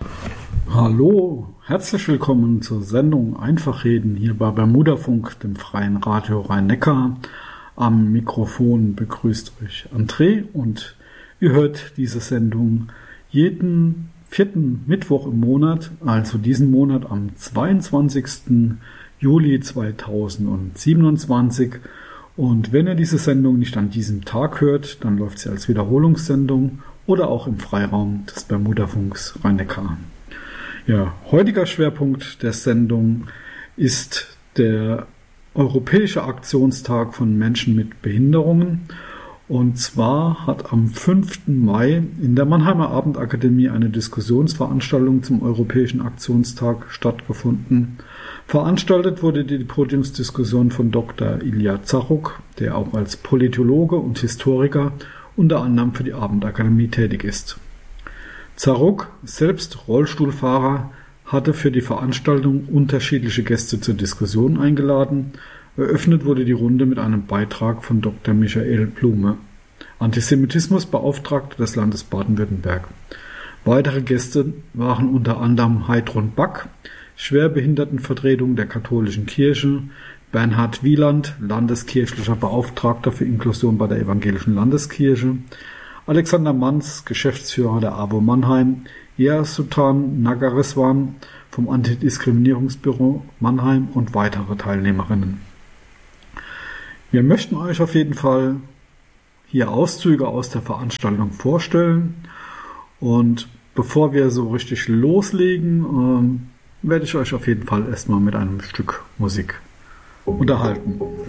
Hallo, herzlich willkommen zur Sendung Einfach reden hier bei Bermudafunk, dem freien Radio Rhein-Neckar. Am Mikrofon begrüßt euch André und ihr hört diese Sendung jeden vierten Mittwoch im Monat, also diesen Monat am 22. Juli 2027. Und wenn ihr diese Sendung nicht an diesem Tag hört, dann läuft sie als Wiederholungssendung oder auch im Freiraum des Bermudafunks Rhein-Neckar. Ja, heutiger Schwerpunkt der Sendung ist der Europäische Aktionstag von Menschen mit Behinderungen. Und zwar hat am 5. Mai in der Mannheimer Abendakademie eine Diskussionsveranstaltung zum Europäischen Aktionstag stattgefunden. Veranstaltet wurde die Podiumsdiskussion von Dr. Ilja Zaruk, der auch als Politologe und Historiker unter anderem für die Abendakademie tätig ist. Zaruk, selbst Rollstuhlfahrer, hatte für die Veranstaltung unterschiedliche Gäste zur Diskussion eingeladen. Eröffnet wurde die Runde mit einem Beitrag von Dr. Michael Blume, Antisemitismusbeauftragter des Landes Baden-Württemberg. Weitere Gäste waren unter anderem Heidrun Back, Schwerbehindertenvertretung der katholischen Kirche, Bernhard Wieland, landeskirchlicher Beauftragter für Inklusion bei der evangelischen Landeskirche, Alexander Manz, Geschäftsführer der AWO Mannheim, Sultan Nagareswan vom Antidiskriminierungsbüro Mannheim und weitere Teilnehmerinnen. Wir möchten euch auf jeden Fall hier Auszüge aus der Veranstaltung vorstellen. Und bevor wir so richtig loslegen, werde ich euch auf jeden Fall erstmal mit einem Stück Musik unterhalten.